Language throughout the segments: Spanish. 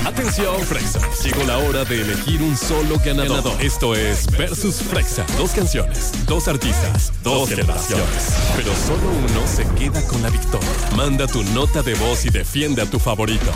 Atención, Frexa. Llegó la hora de elegir un solo ganador. Esto es Versus Frexa. 2 canciones, 2 artistas, 2 generaciones. Pero solo uno se queda con la victoria. Manda tu nota de voz y defiende a tu favorito.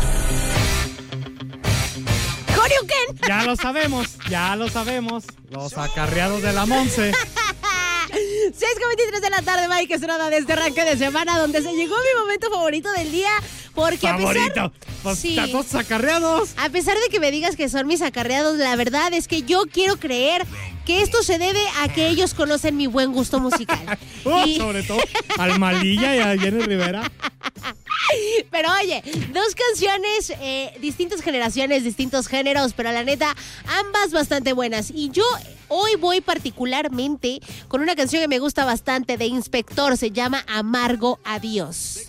¡Koryuken! Ya lo sabemos. Los acarreados de la Monse. 6:23 de la tarde, Mike Estrada, desde arranque de semana, donde se llegó mi momento favorito del día. Porque ¿Favorito? Pues sí, todos acarreados. a pesar de que me digas que son mis acarreados, la verdad es que yo quiero creer que esto se debe a que ellos conocen mi buen gusto musical. Sobre todo al Malilla y a Jenny Rivera. Pero oye, 2 canciones, distintas generaciones, distintos géneros, pero la neta, ambas bastante buenas. Y yo hoy voy particularmente con una canción que me gusta bastante de Inspector, se llama Amargo Adiós.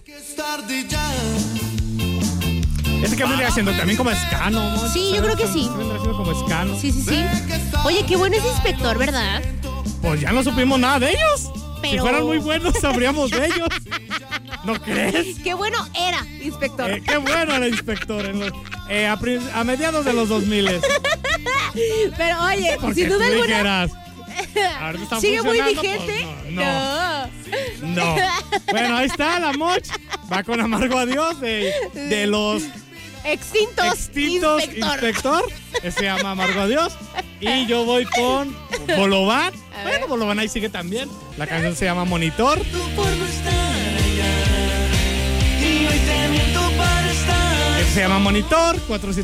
Ese que vendría siendo también como escano, ¿no? Sí, yo creo que sí. Vendría siendo como escano. Sí. Oye, qué bueno es Inspector, ¿verdad? Pues ya no supimos nada de ellos. Pero... Si fueran muy buenos, sabríamos de ellos. ¿No crees? Qué bueno era Inspector. Qué bueno era Inspector a mediados de los 2000. Pero oye, sin duda alguna... ¿Sigue muy vigente? Pues no. Bueno, ahí está la Moch. Va con Amargo Adiós de los extintos Inspector. Se llama Amargo Adiós. Y yo voy con Bolobán. Bueno, Bolobán ahí sigue también. La canción se llama Monitor. Se llama Monitor,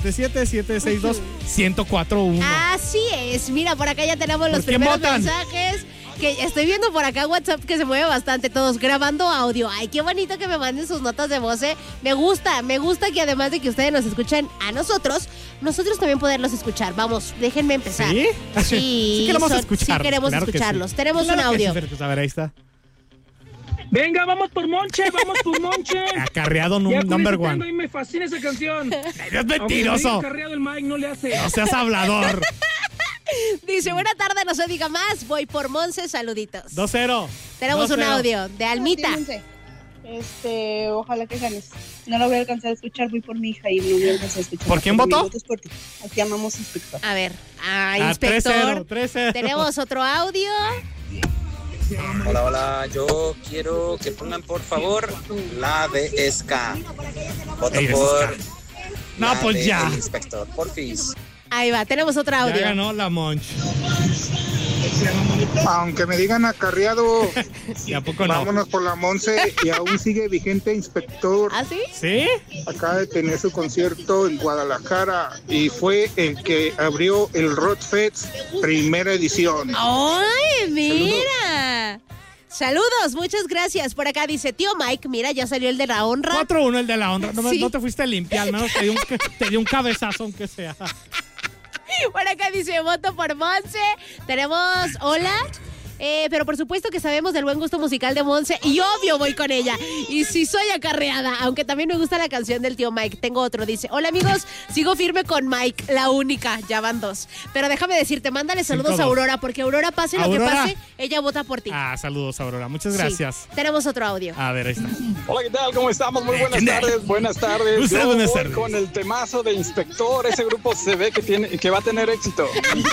477-762-1041. Así es. Mira, por acá ya tenemos los primeros mensajes. Que estoy viendo por acá WhatsApp que se mueve bastante, todos grabando audio. Ay, qué bonito que me manden sus notas de voz. Me gusta que además de que ustedes nos escuchen a nosotros también poderlos escuchar. Vamos, déjenme empezar. ¿Sí? Sí queremos escuchar. Sí queremos escucharlos. Sí. Tenemos un audio. A ver, ahí está. Venga, vamos por Monche. Acarreado number one. Y me fascina esa canción. ¡Es mentiroso! Acarreado el Mike no le hace. No seas hablador. Dice, buena tarde, no se diga más. Voy por Monse, saluditos. 2-0. Tenemos un audio de Almita. Ojalá que ganes. No lo voy a alcanzar a escuchar, voy por mi hija y no voy a alcanzar a escuchar. ¿Por quién votó? Por ti. Aquí amamos Inspector. A ver, Inspector. 3-0. Tenemos otro audio. Hola, yo quiero que pongan por favor la de Ska. Voto por no, pues ya. El Inspector, porfis. Ahí va, tenemos otro audio. Ya ganó la Monch. Aunque me digan acarreado, ¿Y a poco no? Vámonos por la Monse y aún sigue vigente Inspector. ¿Ah, sí? ¿Sí? Acaba de tener su concierto en Guadalajara y fue el que abrió el Rock Fest primera edición. ¡Ay, mira! Saludos, muchas gracias. Por acá dice, tío Mike, mira, ya salió el de la honra. 4-1 el de la honra. No, sí. No te fuiste limpia, al menos te dio un cabezazo, aunque sea. Por acá dice, voto por Monse. Tenemos, hola. Pero por supuesto que sabemos del buen gusto musical de Monse y obvio voy con ella. Y sí soy acarreada, aunque también me gusta la canción del tío Mike. Tengo otro, dice, hola amigos, sigo firme con Mike, la única, ya van 2. Pero déjame decirte, mándale saludos 5-2. A Aurora, porque Aurora, pase lo que pase, ella vota por ti. Saludos Aurora, muchas gracias. Sí. Tenemos otro audio. A ver, ahí está. Hola, ¿qué tal? ¿Cómo estamos? Muy buenas tardes. Buenas tardes. Yo buenas voy tardes. Con el temazo de Inspector, ese grupo se ve que va a tener éxito.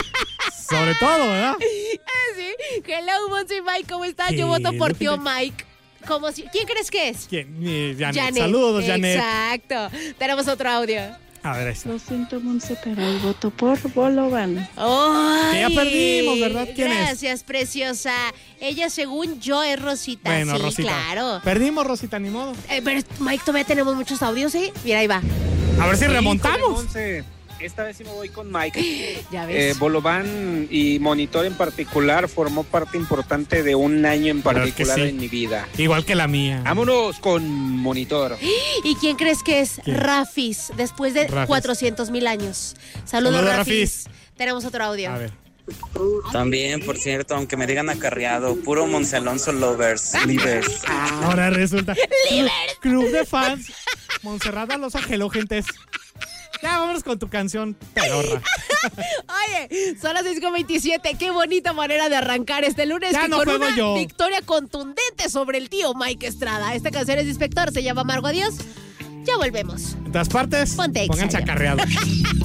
Sobre todo, ¿verdad? Sí. Hello, Monse y Mike, ¿cómo están? Yo voto por tío Mike. ¿Quién crees que es? ¿Quién? Janet. Saludos, Janet. Exacto. Tenemos otro audio. A ver, ahí está. Lo siento, Monse, pero el voto por Bolobán. Que ya perdimos, ¿verdad? ¿Quién es? Gracias, preciosa. Ella, según yo, es Rosita. Bueno, sí, Rosita. Claro. Perdimos, Rosita, ni modo. Pero, Mike, todavía tenemos muchos audios, ¿sí? Mira, ahí va. A ver si remontamos. Esta vez sí me voy con Mike. Ya ves. Bolobán y Monitor en particular formó parte importante de un año en particular en mi vida. Igual que la mía. Vámonos con Monitor. ¿Y quién crees que es? ¿Quién? Rafis, después de 400,000 años. Saludos, Rafis. Tenemos otro audio. A ver. También, por cierto, aunque me digan acarreado, puro Monse Alonso lovers, livers. Ahora resulta. Club de fans. Montserrat Alonso, hello, gentes. Ya, vámonos con tu canción, pedorra. Oye, son las 6:27. Qué bonita manera de arrancar este lunes. Ya no con juego una yo. victoria contundente sobre el tío Mike Estrada. Esta canción es de Inspector, se llama Amargo Adiós. Ya volvemos. En todas partes, Ponte Exa pónganse ya. acarreados.